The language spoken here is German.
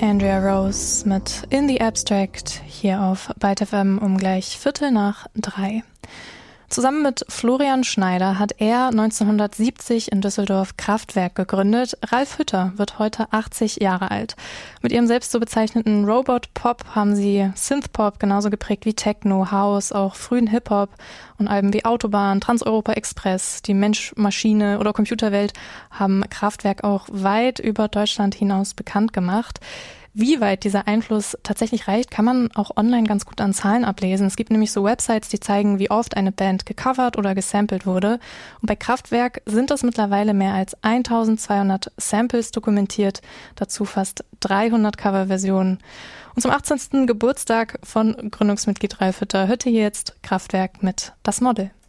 Andrea Rose mit In the Abstract hier auf Byte FM um gleich 2:45. Zusammen mit Florian Schneider hat er 1970 in Düsseldorf Kraftwerk gegründet. Ralf Hütter wird heute 80 Jahre alt. Mit ihrem selbst so bezeichneten Robot-Pop haben sie Synthpop genauso geprägt wie Techno, House, auch frühen Hip-Hop und Alben wie Autobahn, Trans-Europa Express, die Mensch-Maschine oder Computerwelt haben Kraftwerk auch weit über Deutschland hinaus bekannt gemacht. Wie weit dieser Einfluss tatsächlich reicht, kann man auch online ganz gut an Zahlen ablesen. Es gibt nämlich so Websites, die zeigen, wie oft eine Band gecovert oder gesampelt wurde. Und bei Kraftwerk sind das mittlerweile mehr als 1200 Samples dokumentiert, dazu fast 300 Coverversionen. Und zum 18. Geburtstag von Gründungsmitglied Ralf Hütter hört ihr jetzt Kraftwerk mit Das Model.